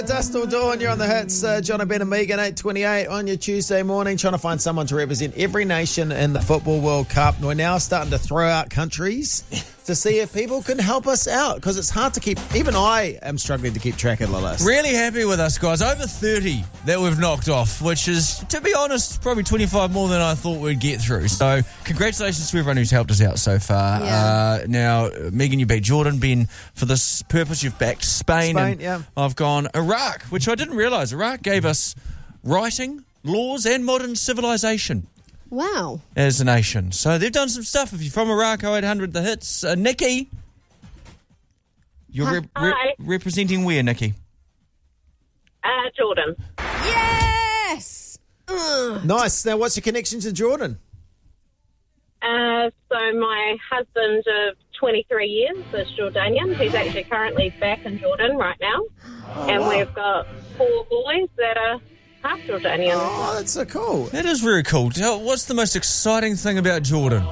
Dust till dawn, you're on the hits. John Ben and Megan, 8:28 on your Tuesday morning, trying to find someone to represent every nation in the Football World Cup. We're now starting to throw out countries to see if people can help us out, because it's hard to keep, even I am struggling to keep track of the list. Really happy with us, guys. Over 30 that we've knocked off, which is, to be honest, probably 25 more than I thought we'd get through. So congratulations to everyone who's helped us out so far. Yeah. Now, Megan, you beat Jordan. Ben, for this purpose, you've backed Spain. And yeah. I've gone Iraq, which I didn't realise. Iraq gave us writing, laws and modern civilization. Wow. As a nation. So they've done some stuff. If you're from Iraq, 0800 The Hits. Nikki, you're representing where, Nikki? Jordan. Yes! Nice. Now, what's your connection to Jordan? So my husband of 23 years is Jordanian. He's actually currently back in Jordan right now. And we've got 4 boys that are half Jordanian. Oh, that's so cool. That is very cool. What's the most exciting thing about Jordan?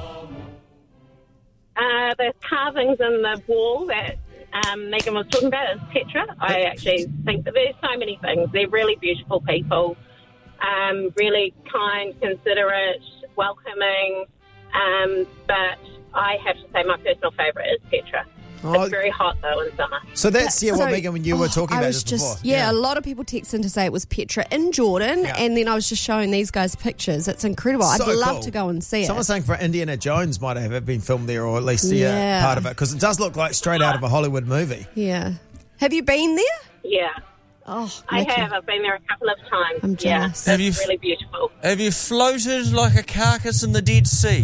The carvings in the wall that Megan was talking about is Petra. I actually think that there's so many things. They're really beautiful people, really kind, considerate, welcoming. But I have to say my personal favourite is Petra. Oh. It's very hot, though, in summer. So that's, what Megan, when you were talking about this before. Yeah, a lot of people texting to say it was Petra in Jordan, and then I was just showing these guys pictures. It's incredible. So I'd love cool. to go and see Someone's saying for Indiana Jones might have been filmed there, or at least part of it, because it does look like straight out of a Hollywood movie. Yeah. Have you been there? Yeah. Oh, I Nikki. have. I've been there a couple of times. I'm jealous. Yeah, it's really beautiful. Have you floated like a carcass in the Dead Sea?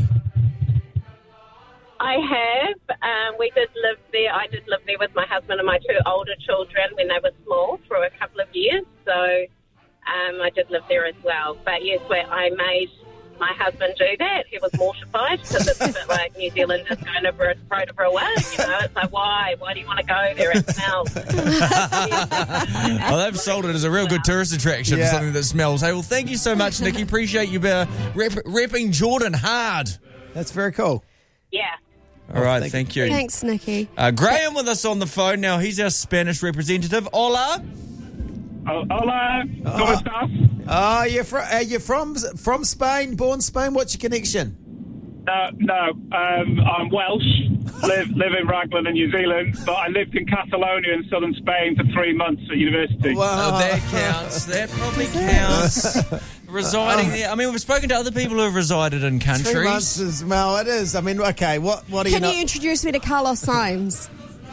I have. We did live there. I did live there with my husband and my 2 older children when they were small for a couple of years. So I did live there as well. But yes, where I made my husband do that, he was mortified, because it's a bit like New Zealanders going over a road over a well. You know, it's like, why? Why do you want to go there? It smells. Well, they've sold it as a real good tourist attraction for something that smells. Hey, well, thank you so much, Nikki. Appreciate you repping Jordan hard. That's very cool. Yeah. All right, thank you. Thanks, Nikki. Graham with us on the phone now. He's our Spanish representative. Hola. Hola. ¿Cómo estás? You're from Spain, born Spain. What's your connection? No. I'm Welsh. Live in Raglan in New Zealand, but I lived in Catalonia in southern Spain for 3 months at university. Wow. Oh, that counts. That probably counts. Residing there. I mean, we've spoken to other people who have resided in countries. 3 months is, well, it is. I mean, okay, what do you know? Can you introduce me to Carlos Sainz?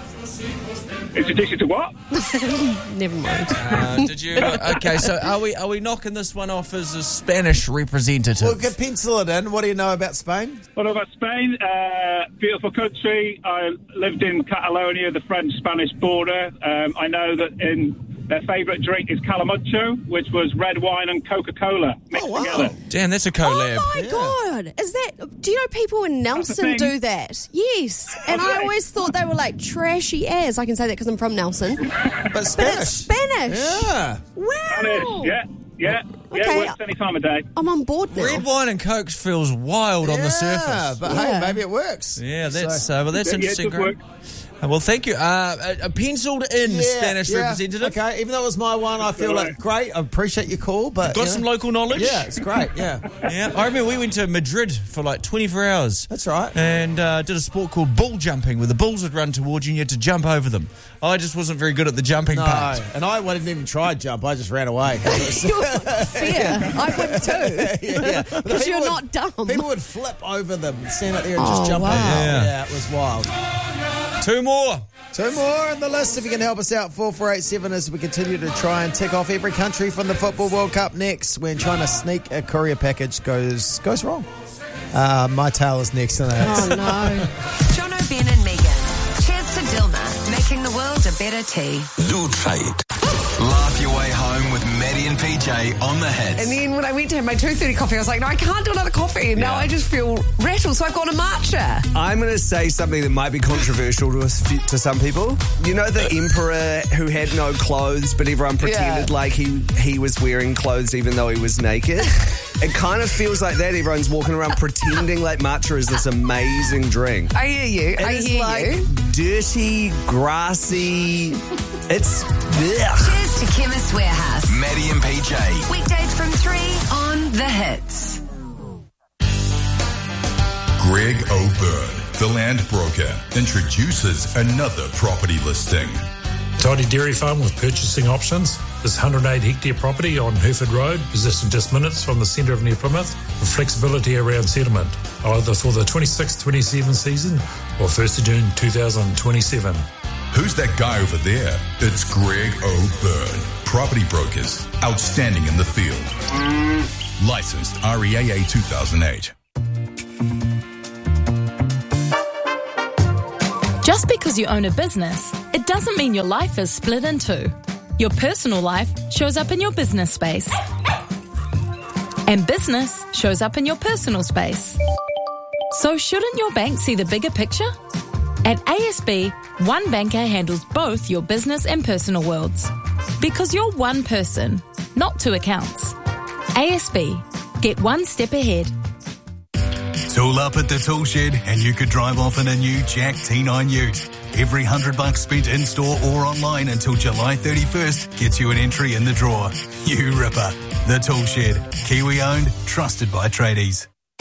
Introduce you to what? Never mind. Did you? Okay, so are we knocking this one off as a Spanish representative? Well, pencil it in. What do you know about Spain? What about Spain? Beautiful country. I lived in Catalonia, the French-Spanish border. I know that their favourite drink is calamucho, which was red wine and Coca-Cola mixed together. Damn, that's a collab. Oh, my God. Is that... Do you know people in Nelson do that? Yes. And I always thought they were like trashy as. I can say that because I'm from Nelson. But Spanish. But it's Spanish. Yeah. Wow. Spanish, yeah. Okay. Works any time of day. I'm on board now. Red wine and Coke feels wild on the surface. Yeah, but hey, maybe it works. Yeah, that's interesting. it does work. Well, thank you. A penciled in Spanish representative. Okay, even though it was my one, I feel like great. I appreciate your call, but Got some local knowledge? Yeah, it's great. Yeah, yeah. I remember we went to Madrid for like 24 hours. That's right. And did a sport called bull jumping, where the bulls would run towards you and you had to jump over them. I just wasn't very good at the jumping part. And I didn't even try to jump. I just ran away. Fair. I would too. Because you're not dumb. People would flip over them, stand out there and just jump wow. over. Yeah. Yeah, it was wild. 2 more. 2 more on the list. If you can help us out, 4487, as we continue to try and tick off every country from the Football World Cup next, when trying to sneak a courier package goes wrong. My tail is next to that. Oh, no. John Ben and Megan. Cheers to Dilma, making the world a better tea. Lutrate. Laugh your way home with Maddie and PJ on the hits. And then when I went to have my 2:30 coffee, I was like, no, I can't do another coffee. And now I just feel rattled, so I've got a matcha. I'm going to say something that might be controversial to some people. You know the emperor who had no clothes, but everyone pretended like he was wearing clothes even though he was naked? It kind of feels like that. Everyone's walking around pretending like matcha is this amazing drink. I hear you. I hear you. dirty, grassy. It's... Ugh. Cheers to Chemist Warehouse. Maddie and PJ. Weekdays from 3 on The Hits. Greg O'Byrne, the land broker, introduces another property listing. Tidy Dairy Farm with purchasing options. This 108-hectare property on Hereford Road, positioned just minutes from the centre of New Plymouth, with flexibility around settlement, either for the 26-27 season or 1st of June 2027. Who's that guy over there? It's Greg O'Byrne. Property brokers, outstanding in the field. Licensed REAA 2008. Just because you own a business, it doesn't mean your life is split in two. Your personal life shows up in your business space. And business shows up in your personal space. So shouldn't your bank see the bigger picture? At ASB, one banker handles both your business and personal worlds. Because you're one person, not two accounts. ASB, get one step ahead. Tool up at the tool shed and you could drive off in a new Jack T9 Ute. Every $100 spent in-store or online until July 31st gets you an entry in the draw. You ripper. The Tool Shed. Kiwi owned, trusted by tradies.